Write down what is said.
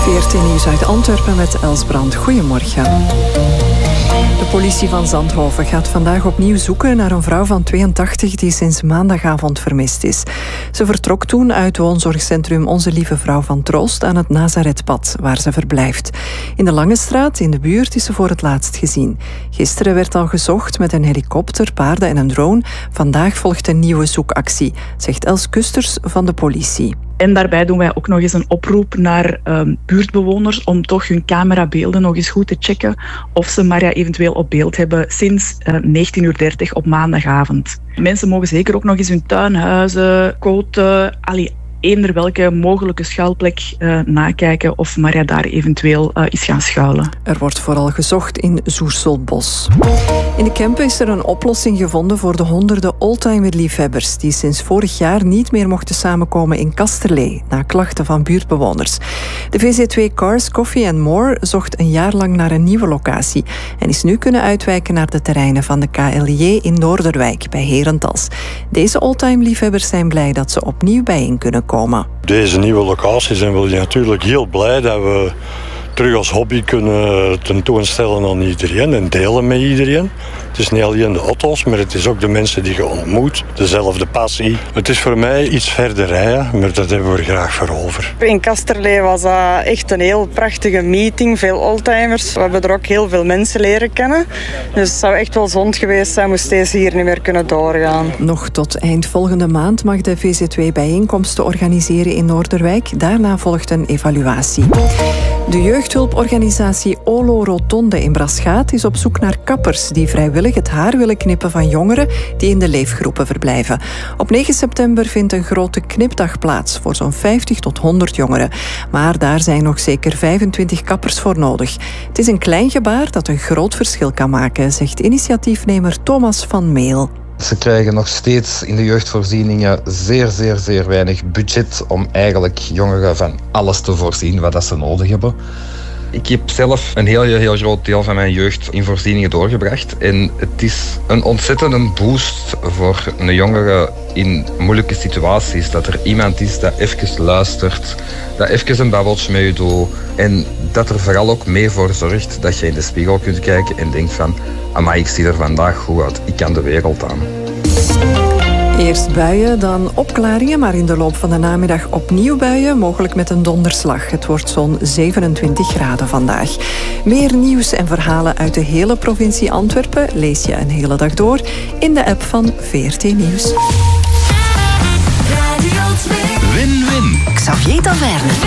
VRT Nieuws uit Antwerpen met Els Brand. Goedemorgen. De politie van Zandhoven gaat vandaag opnieuw zoeken naar een vrouw van 82 die sinds maandagavond vermist is. Ze vertrok toen uit woonzorgcentrum Onze Lieve Vrouw van Troost aan het Nazaretpad, waar ze verblijft. In de Lange Straat in de buurt is ze voor het laatst gezien. Gisteren werd al gezocht met een helikopter, paarden en een drone. Vandaag volgt een nieuwe zoekactie, zegt Els Kusters van de politie. En daarbij doen wij ook nog eens een oproep naar buurtbewoners om toch hun camerabeelden nog eens goed te checken of ze Maria eventueel op beeld hebben sinds 19:30 op maandagavond. Mensen mogen zeker ook nog eens hun tuinhuizen, koten, eender welke mogelijke schuilplek nakijken of Maria daar eventueel is gaan schuilen. Er wordt vooral gezocht in Soerselbos. In de Kempen is er een oplossing gevonden voor de honderden oldtimerliefhebbers die sinds vorig jaar niet meer mochten samenkomen in Kasterlee, na klachten van buurtbewoners. De VZ2 Cars, Coffee and More zocht een jaar lang naar een nieuwe locatie en is nu kunnen uitwijken naar de terreinen van de KLJ in Noorderwijk bij Herentals. Deze oldtimerliefhebbers zijn blij dat ze opnieuw bijeen kunnen komen. Deze nieuwe locatie zijn we natuurlijk heel blij dat we terug als hobby kunnen tentoonstellen aan iedereen en delen met iedereen. Het is niet alleen de auto's, maar het is ook de mensen die je ontmoet. Dezelfde passie. Het is voor mij iets verder rijden, maar dat hebben we er graag voor over. In Kasterlee was dat echt een heel prachtige meeting. Veel oldtimers. We hebben er ook heel veel mensen leren kennen. Dus het zou echt wel zonde geweest zijn moest deze hier niet meer kunnen doorgaan. Nog tot eind volgende maand mag de VZ2 bijeenkomsten organiseren in Noorderwijk. Daarna volgt een evaluatie. De jeugdhulporganisatie Olo Rotonde in Braschaat is op zoek naar kappers die vrijwillig het haar willen knippen van jongeren die in de leefgroepen verblijven. Op 9 september vindt een grote knipdag plaats voor zo'n 50 tot 100 jongeren. Maar daar zijn nog zeker 25 kappers voor nodig. Het is een klein gebaar dat een groot verschil kan maken, zegt initiatiefnemer Thomas van Meel. Ze krijgen nog steeds in de jeugdvoorzieningen zeer weinig budget om eigenlijk jongeren van alles te voorzien wat dat ze nodig hebben. Ik heb zelf een heel groot deel van mijn jeugd in voorzieningen doorgebracht. En het is een ontzettende boost voor een jongere in moeilijke situaties. Dat er iemand is dat even luistert, dat even een babbeltje met je doet. En dat er vooral ook mee voor zorgt dat je in de spiegel kunt kijken en denkt van amai, ik zie er vandaag goed uit, ik kan de wereld aan. Eerst buien, dan opklaringen, maar in de loop van de namiddag opnieuw buien, mogelijk met een donderslag. Het wordt zo'n 27 graden vandaag. Meer nieuws en verhalen uit de hele provincie Antwerpen lees je een hele dag door in de app van VRT Nieuws. Win-win. Xavier Taverne.